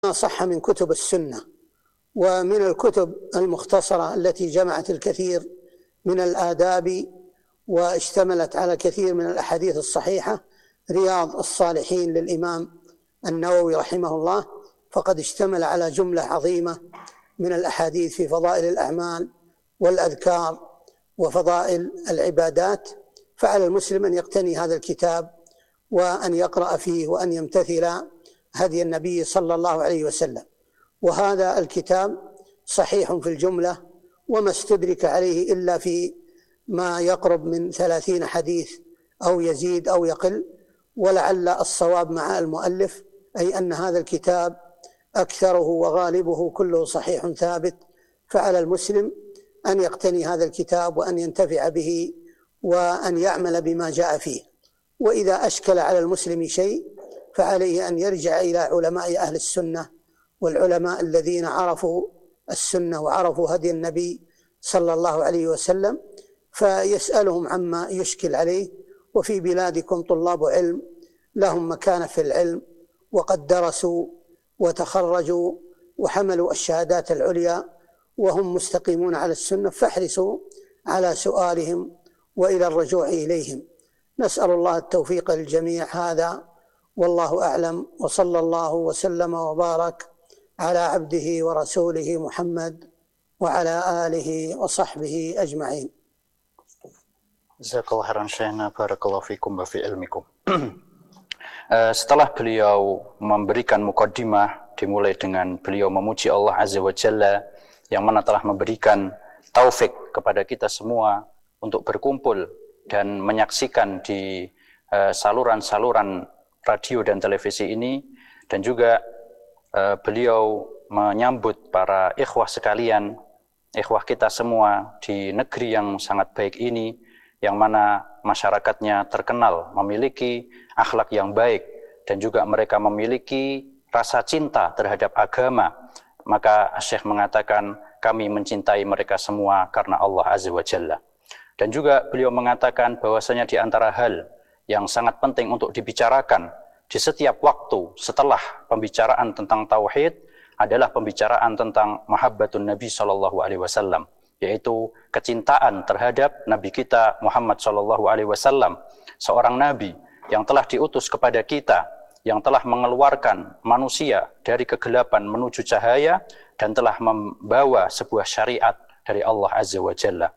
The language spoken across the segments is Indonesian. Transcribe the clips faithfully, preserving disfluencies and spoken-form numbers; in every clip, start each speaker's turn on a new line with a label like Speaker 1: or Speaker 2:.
Speaker 1: ما صح من كتب السنة ومن الكتب المختصرة التي جمعت الكثير من الآداب واشتملت على كثير من الأحاديث الصحيحة رياض الصالحين للإمام النووي رحمه الله، فقد اشتمل على جملة عظيمة من الأحاديث في فضائل الأعمال والأذكار وفضائل العبادات. فعلى المسلم أن يقتني هذا الكتاب وأن يقرأ فيه وأن يمتثل هدي النبي صلى الله عليه وسلم. وهذا الكتاب صحيح في الجملة، وما استدرك عليه إلا في ما يقرب من ثلاثين حديث أو يزيد أو يقل، ولعل الصواب مع المؤلف أي أن هذا الكتاب أكثره وغالبه كله صحيح ثابت. فعلى المسلم أن يقتني هذا الكتاب وأن ينتفع به وأن يعمل بما جاء فيه. وإذا أشكل على المسلم شيء فعليه أن يرجع إلى علماء أهل السنة والعلماء الذين عرفوا السنة وعرفوا هدي النبي صلى الله عليه وسلم، فيسألهم عما يشكل عليه. وفي بلادكم طلاب علم لهم مكانة في العلم وقد درسوا وتخرجوا وحملوا الشهادات العليا وهم مستقيمون على السنة، فاحرصوا على سؤالهم وإلى الرجوع إليهم. نسأل الله التوفيق للجميع. هذا والله أعلم، وصلى الله وسلم وبارك على عبده ورسوله محمد وعلى آله وصحبه أجمعين.
Speaker 2: Jazakallahu khairan Syekhna, barakallahu fikum wa fi ilmikum. Setelah beliau memberikan mukaddimah, dimulai dengan beliau memuji Allah Azza wa Jalla yang mana telah memberikan taufik kepada kita semua untuk berkumpul dan menyaksikan di uh, saluran-saluran radio dan televisi ini, dan juga uh, beliau menyambut para ikhwah sekalian, ikhwah kita semua di negeri yang sangat baik ini, yang mana masyarakatnya terkenal memiliki akhlak yang baik dan juga mereka memiliki rasa cinta terhadap agama. Maka Syekh mengatakan kami mencintai mereka semua karena Allah Azza wa Jalla. Dan juga beliau mengatakan bahwasanya di antara hal yang sangat penting untuk dibicarakan di setiap waktu setelah pembicaraan tentang tauhid adalah pembicaraan tentang mahabbatun Nabi sallallahu alaihi wasallam, yaitu kecintaan terhadap Nabi kita Muhammad sallallahu alaihi wasallam, seorang Nabi yang telah diutus kepada kita, yang telah mengeluarkan manusia dari kegelapan menuju cahaya dan telah membawa sebuah syariat dari Allah Azza wa Jalla.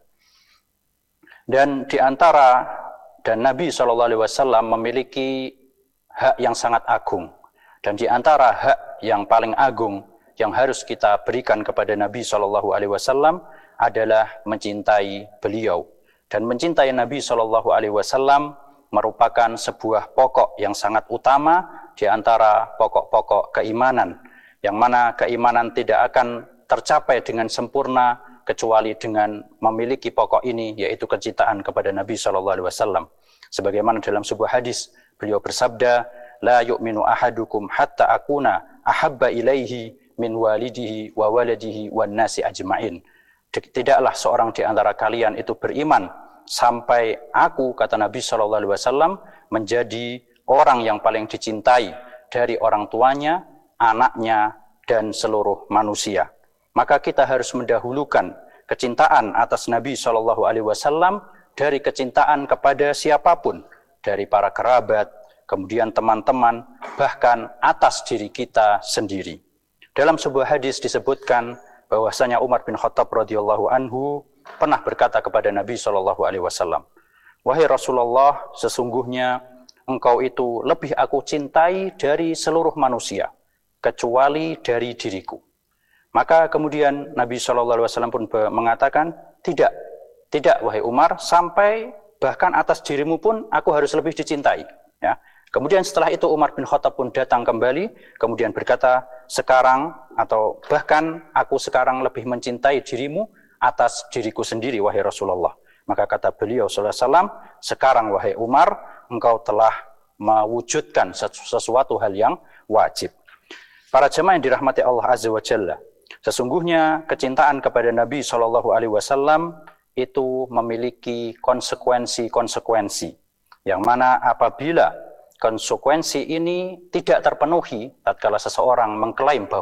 Speaker 2: Dan di antara dan Nabi shallallahu alaihi wasallam memiliki hak yang sangat agung, dan di antara hak yang paling agung yang harus kita berikan kepada Nabi shallallahu alaihi wasallam adalah mencintai beliau. Dan mencintai Nabi shallallahu alaihi wasallam merupakan sebuah pokok yang sangat utama di antara pokok-pokok keimanan, yang mana keimanan tidak akan tercapai dengan sempurna kecuali dengan memiliki pokok ini, yaitu kecintaan kepada Nabi shallallahu alaihi wasallam. Sebagaimana dalam sebuah hadis beliau bersabda, la yu'minu ahadukum hatta akuna ahabba ilaihi min walidihi wa waladihi wan nasi ajma'in. Tidaklah seorang di antara kalian itu beriman sampai aku, kata Nabi shallallahu alaihi wasallam, menjadi orang yang paling dicintai dari orang tuanya, anaknya, dan seluruh manusia. Maka kita harus mendahulukan kecintaan atas Nabi shallallahu alaihi wasallam dari kecintaan kepada siapapun, dari para kerabat, kemudian teman-teman, bahkan atas diri kita sendiri. Dalam sebuah hadis disebutkan bahwasanya Umar bin Khattab radhiyallahu anhu pernah berkata kepada Nabi shallallahu alaihi wasallam, wahai Rasulullah, sesungguhnya engkau itu lebih aku cintai dari seluruh manusia, kecuali dari diriku. Maka kemudian Nabi shallallahu alaihi wasallam pun mengatakan, tidak, tidak wahai Umar, sampai bahkan atas dirimu pun aku harus lebih dicintai. Ya. Kemudian setelah itu Umar bin Khattab pun datang kembali, kemudian berkata, sekarang atau bahkan aku sekarang lebih mencintai dirimu atas diriku sendiri, wahai Rasulullah. Maka kata beliau sallallahu alaihi wasallam, sekarang wahai Umar, engkau telah mewujudkan sesuatu hal yang wajib. Para jemaah yang dirahmati Allah Azza wa Jalla, sesungguhnya kecintaan kepada Nabi shallallahu alaihi wasallam itu memiliki konsekuensi-konsekuensi, yang mana apabila konsekuensi ini tidak terpenuhi tatkala seseorang mengklaim bahwa